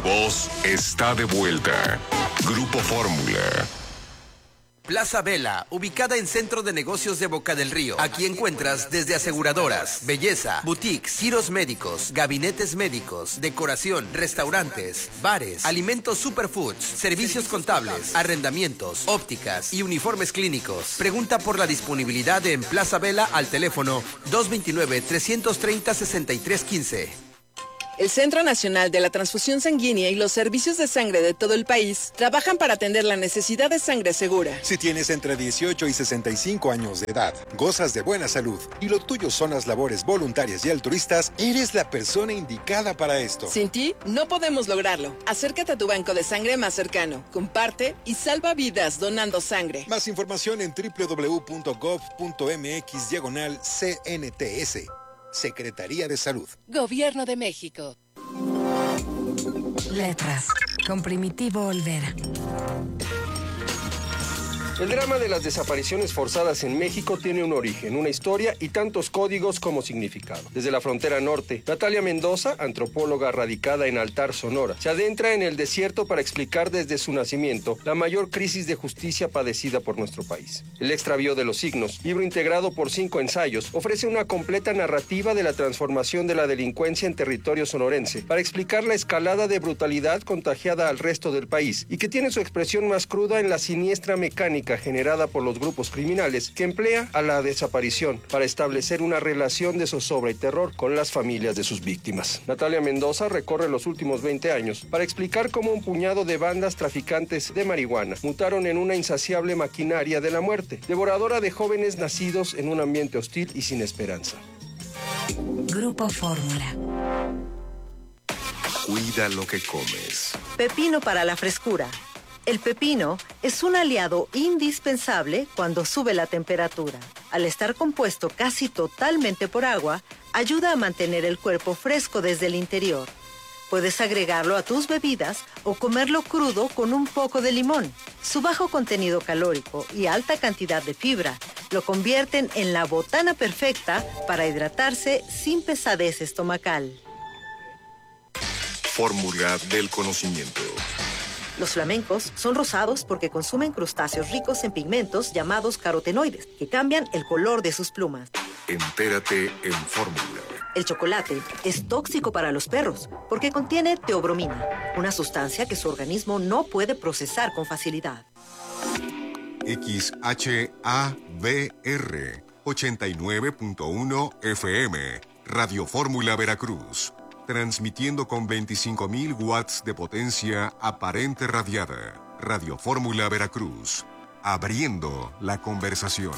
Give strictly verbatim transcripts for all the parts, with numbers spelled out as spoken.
voz está de vuelta. Grupo Fórmula. Plaza Vela, ubicada en Centro de Negocios de Boca del Río. Aquí encuentras desde aseguradoras, belleza, boutiques, giros médicos, gabinetes médicos, decoración, restaurantes, bares, alimentos superfoods, servicios contables, arrendamientos, ópticas y uniformes clínicos. Pregunta por la disponibilidad en Plaza Vela al teléfono dos dos nueve, tres tres cero, seis tres uno cinco. El Centro Nacional de la Transfusión Sanguínea y los servicios de sangre de todo el país trabajan para atender la necesidad de sangre segura. Si tienes entre dieciocho y sesenta y cinco años de edad, gozas de buena salud y lo tuyo son las labores voluntarias y altruistas, eres la persona indicada para esto. Sin ti, no podemos lograrlo. Acércate a tu banco de sangre más cercano, comparte y salva vidas donando sangre. Más información en doble u doble u doble u punto gov punto mx diagonal C N T S. Secretaría de Salud. Gobierno de México. Letras, con Primitivo Olvera. El drama de las desapariciones forzadas en México tiene un origen, una historia y tantos códigos como significado. Desde la frontera norte, Natalia Mendoza, antropóloga radicada en Altar, Sonora, se adentra en el desierto para explicar desde su nacimiento la mayor crisis de justicia padecida por nuestro país. El extravío de los signos, libro integrado por cinco ensayos, ofrece una completa narrativa de la transformación de la delincuencia en territorio sonorense para explicar la escalada de brutalidad contagiada al resto del país y que tiene su expresión más cruda en la siniestra mecánica generada por los grupos criminales que emplea a la desaparición para establecer una relación de zozobra y terror con las familias de sus víctimas. Natalia Mendoza recorre los últimos veinte años para explicar cómo un puñado de bandas traficantes de marihuana mutaron en una insaciable maquinaria de la muerte, devoradora de jóvenes nacidos en un ambiente hostil y sin esperanza. Grupo Fórmula. Cuida lo que comes. Pepino para la frescura. El pepino es un aliado indispensable cuando sube la temperatura. Al estar compuesto casi totalmente por agua, ayuda a mantener el cuerpo fresco desde el interior. Puedes agregarlo a tus bebidas o comerlo crudo con un poco de limón. Su bajo contenido calórico y alta cantidad de fibra lo convierten en la botana perfecta para hidratarse sin pesadez estomacal. Fórmula del conocimiento. Los flamencos son rosados porque consumen crustáceos ricos en pigmentos llamados carotenoides, que cambian el color de sus plumas. Entérate en Fórmula. El chocolate es tóxico para los perros porque contiene teobromina, una sustancia que su organismo no puede procesar con facilidad. X H A B R ochenta y nueve punto uno F M, Radio Fórmula Veracruz. Transmitiendo con veinticinco mil watts de potencia aparente radiada. Radio Fórmula Veracruz. Abriendo la conversación.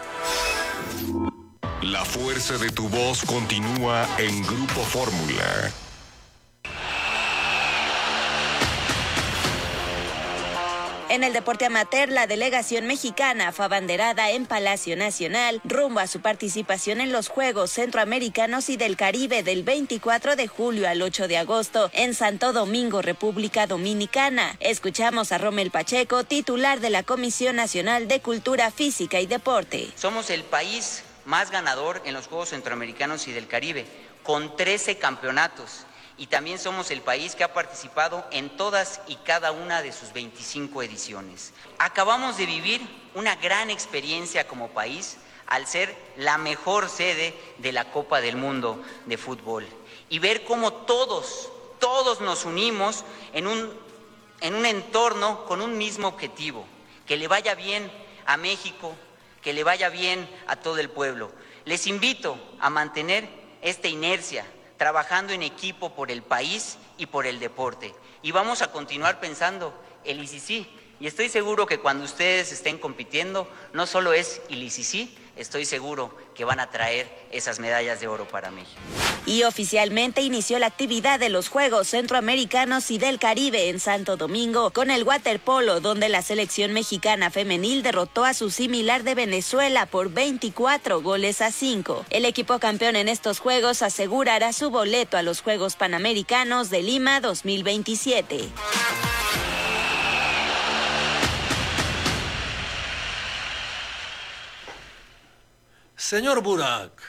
La fuerza de tu voz continúa en Grupo Fórmula. En el deporte amateur, la delegación mexicana fue abanderada en Palacio Nacional rumbo a su participación en los Juegos Centroamericanos y del Caribe del veinticuatro de julio al ocho de agosto en Santo Domingo, República Dominicana. Escuchamos a Rommel Pacheco, titular de la Comisión Nacional de Cultura Física y Deporte. Somos el país más ganador en los Juegos Centroamericanos y del Caribe, con trece campeonatos. Y también somos el país que ha participado en todas y cada una de sus veinticinco ediciones. Acabamos de vivir una gran experiencia como país al ser la mejor sede de la Copa del Mundo de fútbol y ver cómo todos, todos nos unimos en un, en un entorno con un mismo objetivo, que le vaya bien a México, que le vaya bien a todo el pueblo. Les invito a mantener esta inercia, trabajando en equipo por el país y por el deporte. Y vamos a continuar pensando el I C C. Y estoy seguro que cuando ustedes estén compitiendo, no solo es el I C C, estoy seguro que van a traer esas medallas de oro para México. Y oficialmente inició la actividad de los Juegos Centroamericanos y del Caribe en Santo Domingo con el waterpolo, donde la selección mexicana femenil derrotó a su similar de Venezuela por veinticuatro goles a cinco. El equipo campeón en estos Juegos asegurará su boleto a los Juegos Panamericanos de Lima dos mil veintisiete. Señor Burak.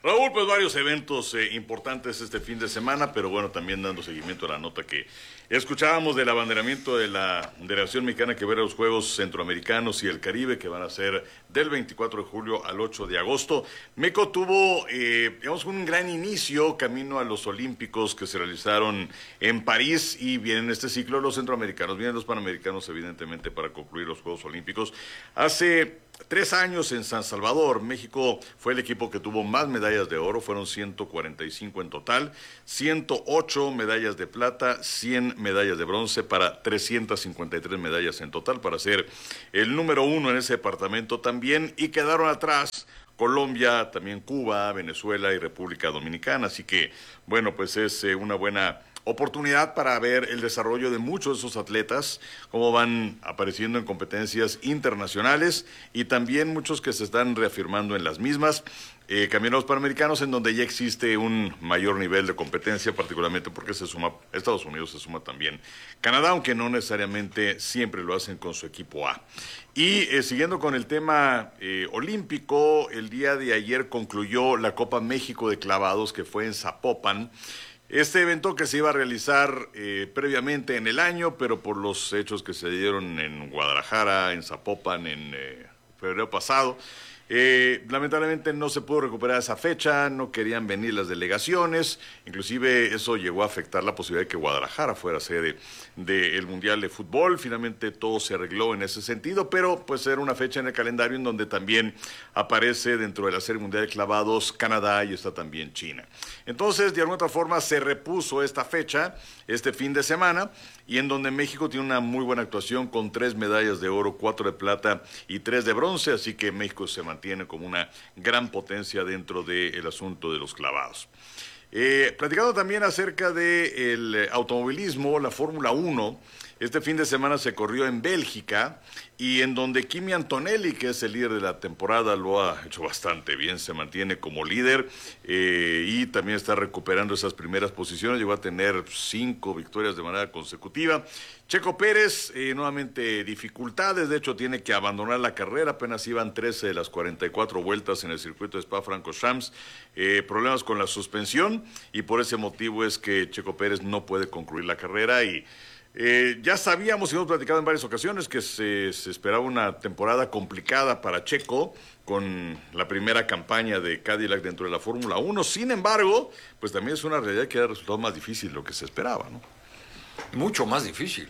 Raúl, pues varios eventos eh, importantes este fin de semana, pero bueno, también dando seguimiento a la nota que escuchábamos del abanderamiento de la Delegación Mexicana que va a los Juegos Centroamericanos y el Caribe, que van a ser del veinticuatro de julio al ocho de agosto. México tuvo, eh, digamos, un gran inicio camino a los Olímpicos que se realizaron en París, y vienen este ciclo los centroamericanos, vienen los panamericanos, evidentemente, para concluir los Juegos Olímpicos. Hace tres años en San Salvador, México fue el equipo que tuvo más medallas de oro, fueron ciento cuarenta y cinco en total, ciento ocho medallas de plata, cien medallas de bronce, para trescientas cincuenta y tres medallas en total, para ser el número uno en ese departamento también, y quedaron atrás Colombia, también Cuba, Venezuela y República Dominicana. Así que, bueno, pues es eh, una buena oportunidad para ver el desarrollo de muchos de esos atletas, cómo van apareciendo en competencias internacionales, y también muchos que se están reafirmando en las mismas. Eh, camino a los Panamericanos, en donde ya existe un mayor nivel de competencia, particularmente porque se suma Estados Unidos, se suma también Canadá, aunque no necesariamente siempre lo hacen con su equipo A. Y eh, siguiendo con el tema eh, olímpico, el día de ayer concluyó la Copa México de Clavados, que fue en Zapopan. Este evento que se iba a realizar eh, previamente en el año, pero por los hechos que se dieron en Guadalajara, en Zapopan, en eh, febrero pasado, Eh, lamentablemente no se pudo recuperar esa fecha, no querían venir las delegaciones, inclusive eso llegó a afectar la posibilidad de que Guadalajara fuera sede del Mundial de Fútbol. Finalmente todo se arregló en ese sentido, pero pues era una fecha en el calendario en donde también aparece dentro de la Serie Mundial de Clavados Canadá, y está también China. Entonces, de alguna otra forma se repuso esta fecha, este fin de semana, y en donde México tiene una muy buena actuación con tres medallas de oro, cuatro de plata y tres de bronce, así que México se mantiene como una gran potencia dentro del asunto de los clavados. Eh, platicando también acerca del automovilismo, la Fórmula uno, este fin de semana se corrió en Bélgica, y en donde Kimi Antonelli, que es el líder de la temporada, lo ha hecho bastante bien, se mantiene como líder eh, y también está recuperando esas primeras posiciones, llegó a tener cinco victorias de manera consecutiva. Checo Pérez, eh, nuevamente dificultades, de hecho tiene que abandonar la carrera, apenas iban trece de las cuarenta y cuatro vueltas en el circuito de Spa-Francorchamps, eh, problemas con la suspensión, y por ese motivo es que Checo Pérez no puede concluir la carrera. Y Eh, ya sabíamos y hemos platicado en varias ocasiones que se, se esperaba una temporada complicada para Checo con la primera campaña de Cadillac dentro de la Fórmula uno. Sin embargo, pues también es una realidad que ha resultado más difícil de lo que se esperaba, ¿no? Mucho más difícil.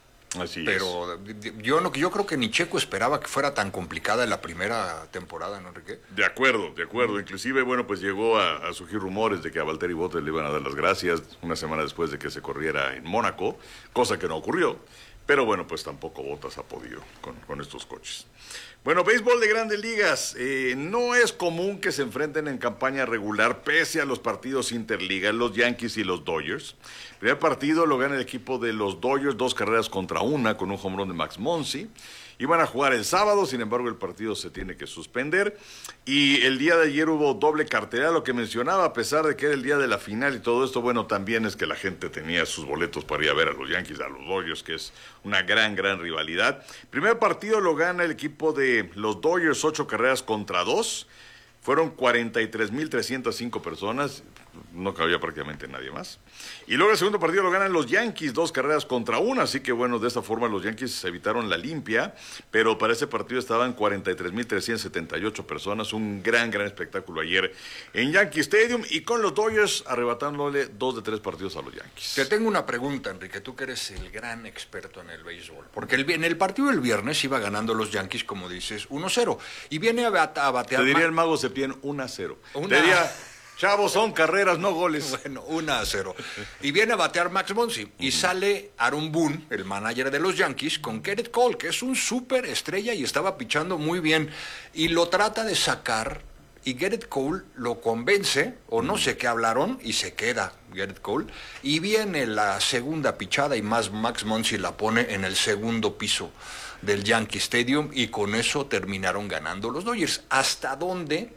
Así Pero es. yo no, yo creo que ni Checo esperaba que fuera tan complicada la primera temporada, ¿no, Enrique? De acuerdo, de acuerdo. Mm. Inclusive, bueno, pues llegó a, a surgir rumores de que a Valtteri Bottas le iban a dar las gracias una semana después de que se corriera en Mónaco, cosa que no ocurrió. Pero bueno, pues tampoco Bottas ha podido con, con estos coches. Bueno, béisbol de Grandes Ligas. Eh, no es común que se enfrenten en campaña regular, pese a los partidos interligas, los Yankees y los Dodgers. El primer partido lo gana el equipo de los Dodgers, dos carreras contra una, con un home run de Max Muncy. Iban a jugar el sábado, sin embargo el partido se tiene que suspender. Y el día de ayer hubo doble cartelera, lo que mencionaba, a pesar de que era el día de la final y todo esto, bueno, también es que la gente tenía sus boletos para ir a ver a los Yankees, a los Dodgers, que es una gran, gran rivalidad. Primer partido lo gana el equipo de los Dodgers, ocho carreras contra dos. Fueron cuarenta y tres mil trescientas cinco personas, no cabía prácticamente nadie más. Y luego el segundo partido lo ganan los Yankees, dos carreras contra una, así que bueno, de esta forma los Yankees evitaron la limpia, pero para ese partido estaban cuarenta y tres mil trescientas setenta y ocho personas, un gran, gran espectáculo ayer en Yankee Stadium, y con los Dodgers arrebatándole dos de tres partidos a los Yankees. Te tengo una pregunta, Enrique, tú que eres el gran experto en el béisbol, porque el, en el partido del viernes iba ganando los Yankees, como dices, uno cero, y viene a, bat, a batear... Te diría el mago Septién uno a cero. Una... Te diría... Chavos, son carreras, no goles. Bueno, uno a cero. Y viene a batear Max Muncy. Y sale Aaron Boone, el manager de los Yankees, con Gerrit Cole, que es un súper estrella y estaba pichando muy bien. Y lo trata de sacar, y Gerrit Cole lo convence, o no sé qué hablaron, y se queda Gerrit Cole. Y viene la segunda pichada y más Max Muncy la pone en el segundo piso del Yankee Stadium, y con eso terminaron ganando los Dodgers. ¿Hasta dónde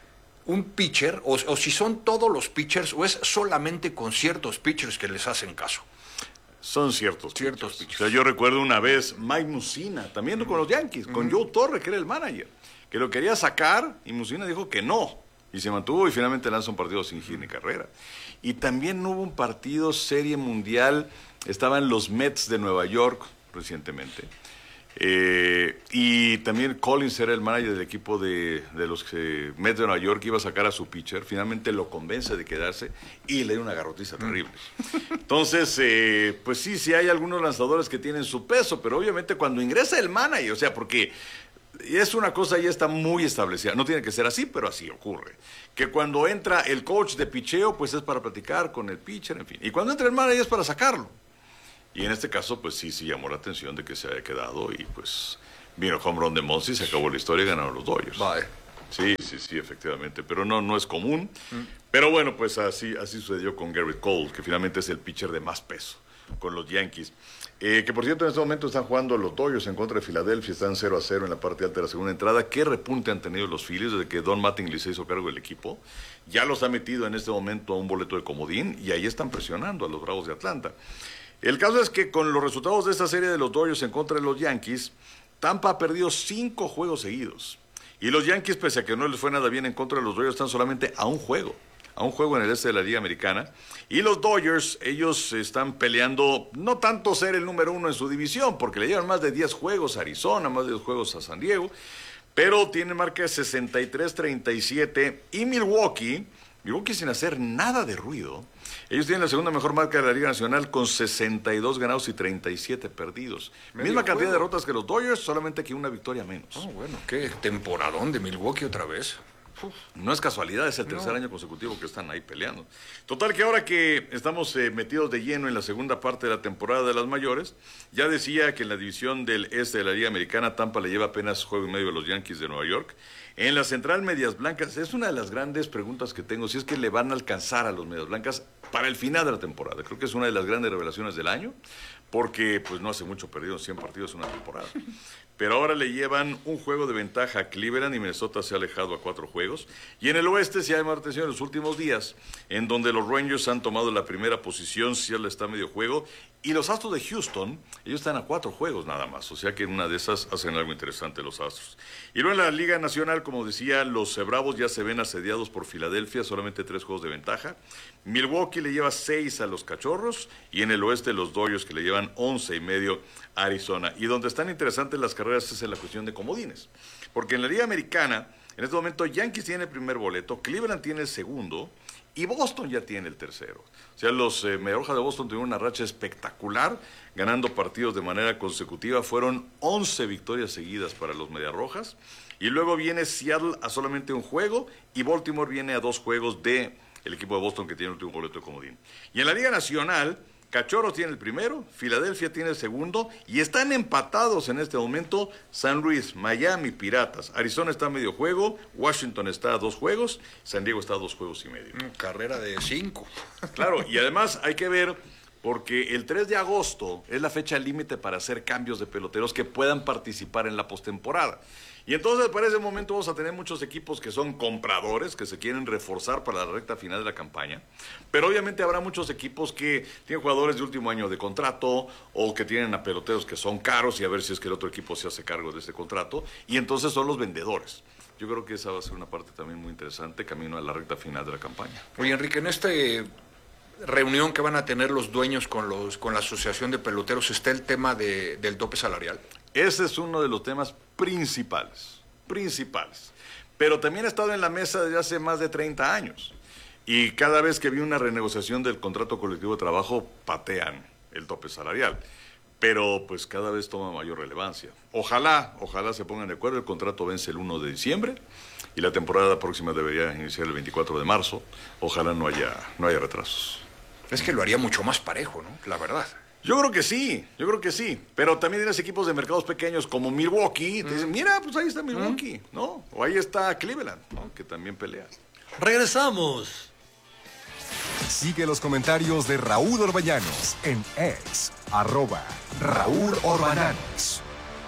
un pitcher, o, o si son todos los pitchers, o es solamente con ciertos pitchers que les hacen caso? Son ciertos, ciertos pitchers. pitchers. O sea, yo recuerdo una vez Mike Mussina, también con los Yankees, con uh-huh. Joe Torre, que era el manager, que lo quería sacar y Mussina dijo que no, Y se mantuvo y finalmente lanza un partido sin hit ni carrera. Y también hubo un partido serie mundial, estaban los Mets de Nueva York recientemente. Eh, y también Collins era el manager del equipo de, de los eh, Mets de Nueva York, iba a sacar a su pitcher, finalmente lo convence de quedarse y le dio una garrotiza terrible. Entonces, eh, pues sí, sí hay algunos lanzadores que tienen su peso, pero obviamente cuando ingresa el manager, o sea, porque es una cosa ya está muy establecida, no tiene que ser así, pero así ocurre, que cuando entra el coach de picheo, pues es para platicar con el pitcher, en fin, y cuando entra el manager es para sacarlo. Y en este caso, pues sí, sí llamó la atención de que se haya quedado y pues vino home run de Monsi, se acabó la historia y ganaron los Dodgers. Vale. Sí, sí, sí, efectivamente, pero no, no es común. Mm. Pero bueno, pues así, así sucedió con Garrett Cole, que finalmente es el pitcher de más peso con los Yankees. Eh, que por cierto en este momento están jugando los Dodgers en contra de Filadelfia, están cero a cero en la parte alta de la segunda entrada. ¿Qué repunte han tenido los Phillies desde que Don Mattingly se hizo cargo del equipo? Ya los ha metido en este momento a un boleto de comodín y ahí están presionando a los Bravos de Atlanta. El caso es que con los resultados de esta serie de los Dodgers en contra de los Yankees, Tampa ha perdido cinco juegos seguidos. Y los Yankees, pese a que no les fue nada bien en contra de los Dodgers, están solamente a un juego. A un juego en el este de la Liga Americana. Y los Dodgers, ellos están peleando no tanto ser el número uno en su división, porque le llevan más de diez juegos a Arizona, más de diez juegos a San Diego, pero tienen marca de sesenta y tres treinta y siete. Y Milwaukee, Milwaukee sin hacer nada de ruido, ellos tienen la segunda mejor marca de la Liga Nacional con sesenta y dos ganados y treinta y siete perdidos. Medio Misma cantidad juego. de derrotas que los Dodgers, solamente que una victoria menos. Oh, bueno, qué temporadón de Milwaukee otra vez. Uf. No es casualidad, es el tercer no. año consecutivo que están ahí peleando. Total que ahora que estamos eh, metidos de lleno en la segunda parte de la temporada de las mayores, ya decía que en la división del este de la Liga Americana, Tampa le lleva apenas juego y medio a los Yankees de Nueva York. En la central Medias Blancas, es una de las grandes preguntas que tengo, si es que le van a alcanzar a los Medias Blancas para el final de la temporada. Creo que es una de las grandes revelaciones del año, porque pues no hace mucho perdido cien partidos en una temporada. Pero ahora le llevan un juego de ventaja a Cleveland y Minnesota se ha alejado a cuatro juegos. Y en el oeste sí hay más atención en los últimos días, en donde los Rangers han tomado la primera posición, Seattle está a medio juego, y los Astros de Houston, ellos están a cuatro juegos nada más, o sea que en una de esas hacen algo interesante los Astros. Y luego en la Liga Nacional, como decía, los Bravos ya se ven asediados por Filadelfia, solamente tres juegos de ventaja. Milwaukee le lleva seis a los Cachorros, y en el oeste los Dodgers que le llevan once y medio a Arizona. Y donde están interesantes las carreras es en la cuestión de comodines, porque en la Liga Americana, en este momento Yankees tiene el primer boleto, Cleveland tiene el segundo, y Boston ya tiene el tercero. O sea, los eh, Mediarrojas de Boston tuvieron una racha espectacular, ganando partidos de manera consecutiva. Fueron once victorias seguidas para los Mediarrojas. Y luego viene Seattle a solamente un juego, y Baltimore viene a dos juegos de el equipo de Boston que tiene el último boleto de comodín. Y en la Liga Nacional, Cachorros tiene el primero, Filadelfia tiene el segundo, y están empatados en este momento San Luis, Miami, Piratas. Arizona está a medio juego, Washington está a dos juegos, San Diego está a dos juegos y medio. Mm, carrera de cinco. Claro, y además hay que ver, porque el tres de agosto es la fecha límite para hacer cambios de peloteros que puedan participar en la postemporada. Y entonces para ese momento vamos a tener muchos equipos que son compradores, que se quieren reforzar para la recta final de la campaña, pero obviamente habrá muchos equipos que tienen jugadores de último año de contrato o que tienen a peloteros que son caros y a ver si es que el otro equipo se hace cargo de ese contrato, y entonces son los vendedores. Yo creo que esa va a ser una parte también muy interesante camino a la recta final de la campaña. Oye, Enrique, en este reunión que van a tener los dueños con los con la Asociación de Peloteros, ¿está el tema de, del tope salarial? Ese es uno de los temas principales, principales. Pero también ha estado en la mesa desde hace más de treinta años. Y cada vez que vi una renegociación del contrato colectivo de trabajo, patean el tope salarial. Pero pues cada vez toma mayor relevancia. Ojalá, ojalá se pongan de acuerdo. El contrato vence el uno de diciembre y la temporada próxima debería iniciar el veinticuatro de marzo. Ojalá no haya, no haya retrasos. Es que lo haría mucho más parejo, ¿no? La verdad. Yo creo que sí, yo creo que sí. Pero también tienes equipos de mercados pequeños como Milwaukee. Te dicen, mira, pues ahí está Milwaukee, ¿no? O ahí está Cleveland, ¿no? Que también pelea. Regresamos. Sigue los comentarios de Raúl Orbañanos en X, arroba Raúl Orbañanos.